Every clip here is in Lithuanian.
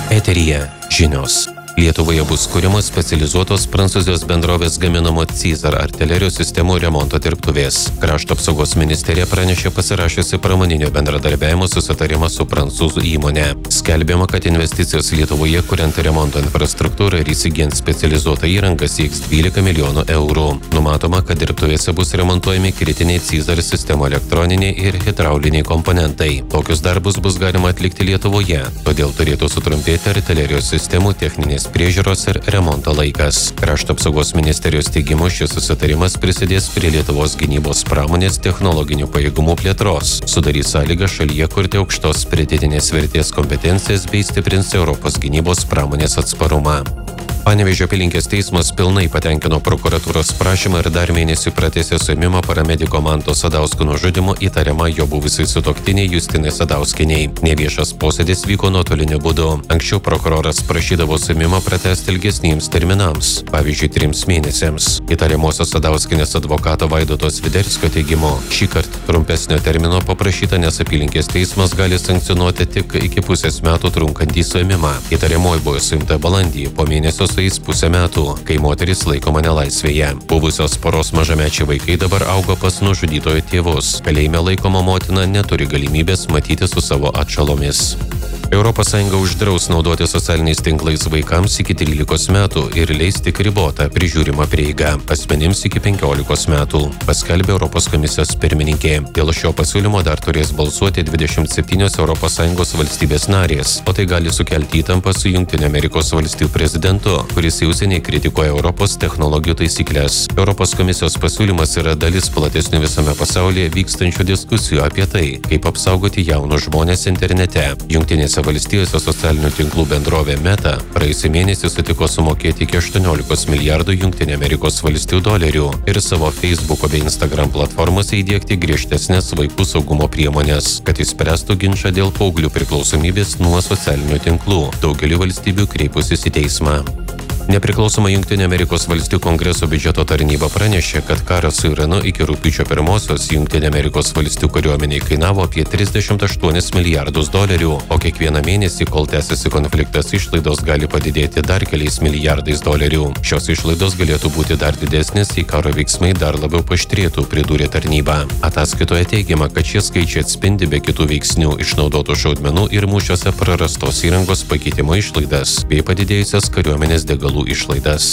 Eteryje žinios. Lietuvoje bus kuriamos specializuotos prancūzijos bendrovės gaminamo Caesar artilerijos sistemų remonto dirbtuvės. Krašto apsaugos ministerija pranešė pasirašiusi pramoninio bendradarbiavimo susitarimą su prancūzų įmonė. Skelbiama, kad investicijos Lietuvoje, kuriant remonto infrastruktūrą ir įsigyjant specializuotą įrangą, sieks 12 milijonų eurų. Numatoma, kad dirbtuvėse bus remontuojami kritiniai Caesar sistemų elektroniniai ir hidrauliniai komponentai. Tokius darbus bus galima atlikti Lietuvoje, todėl turėtų sutrumpėti artilerijos sistemų techninės priežiūros ir remonto laikas. Krašto apsaugos ministerijos teigimu, šis susitarimas prisidės prie Lietuvos gynybos pramonės technologinių pajėgumų plėtros, sudarys sąlygą šalyje kurti aukštos pridėtinės vertės kompetencijas bei stiprins Europos gynybos pramonės atsparumą. Panevėžio apylinkės teismas pilnai patenkino prokuratūros prašymą ir dar mėnesį pratęsė suėmimą paramediko Manto Sadausko nužudymu įtariama jo buvusiai sutuoktiniai Justinai Sadauskienei. Neviešas posėdis vyko nuotoliniu būdu. Anksčiau prokuroras prašydavo suėmimą pratęsti ilgesniems terminams, pavyzdžiui 3 mėnesiams. Įtariamosios Sadauskienės advokato Vaidoto Sviderskio teigimu, šįkart trumpesnio termino paprašyta, nes apylinkės teismas gali sankcionuoti tik iki pusės metų trunkantį suėmimą. Įtariamoji buvo suimta balandį, po mėnesio sueis pusę metų, kai moteris laikoma nelaisvėje. Buvusios poros mažamečiai vaikai dabar augo pas nužudytojo tėvus. Kalėjime laikoma motina neturi galimybės matyti su savo atšalomis. ES uždraus naudoti socialiniais tinklais vaikams iki 13 metų ir leis tik ribotą prižiūrimą prieigą asmenims iki 15 metų, paskelbė Europos komisijos pirmininkė. Dėl šio pasiūlymo dar turės balsuoti 27 ES valstybės narės, o tai gali sukelti įtampą su Jungtinių Amerikos valstijų prezidentu, kuris jau seniai kritikuoja Europos technologijų taisyklės. Europos komisijos pasiūlymas yra dalis platesnių visame pasaulyje vykstančių diskusijų apie tai, kaip apsaugoti jaunus žmones internete. Jungtinėse valstijose socialinių tinklų bendrovė Meta praėjusį mėnesį sutiko sumokėti iki 18 milijardų Jungtinių Amerikos valstijų dolerių ir savo Facebooko bei Instagram platformose įdiegti griežtesnės vaikų saugumo priemonės, kad išspręstų ginčą dėl paauglių priklausomybės nuo socialinių tinklų. Daugelį valstybių kreipusis į teismą. Nepriklausoma Jungtinių Amerikos valstijų kongreso biudžeto tarnyba pranešė, kad karas su Iranu iki rugpjūčio 1-osios Jungtinių Amerikos valstijų kariuomeniai kainavo apie 38 milijardus dolerių, o kiekvieną mėnesį, kol tęsiasi konfliktas, išlaidos gali padidėti dar keliais milijardais dolerių. Šios išlaidos galėtų būti dar didesnės, jei karo veiksmai dar labiau paaštrėtų, pridūrė tarnyba. Ataskaitoje teigiama, kad šie skaičiai atspindi be kitų veiksnių išnaudotų šaudmenų ir mūšiuose prarastos įrangos pakeitimo išlaidas bei padidėjusias kariuomenės degalų išlaidas.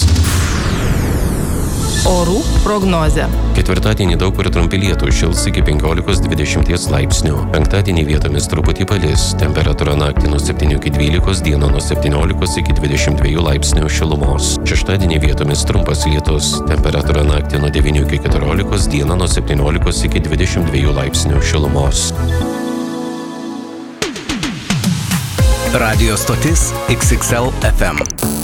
Orų prognozė. Ketvirtadienį daug kur trumpi lietūs, šils iki 15-20 laipsnių. Penktadienį vietomis truputį palis. Temperatūra naktį nuo 7 iki 12, dieną nuo 17 iki 22 laipsnių šilumos. Šeštadienį vietomis trumpas lietus. Temperatūra naktį nuo 9 iki 14, dieną nuo 17 iki 22 laipsnių šilumos. Radio stotis XXL FM.